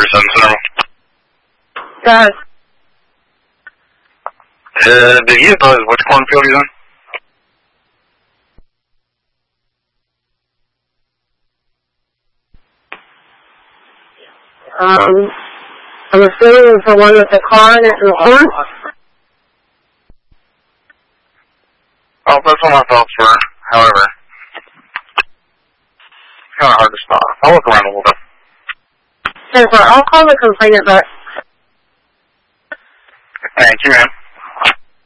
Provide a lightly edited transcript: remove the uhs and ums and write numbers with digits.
37 Central. Go ahead. Did you advise which cornfield he's in? I'm assuming it's the one with the car in it and the horn. Oh, that's what my thoughts were. However, it's kind of hard to spot. I'll look around a little bit. I'll call the complainant back. Thank you, man.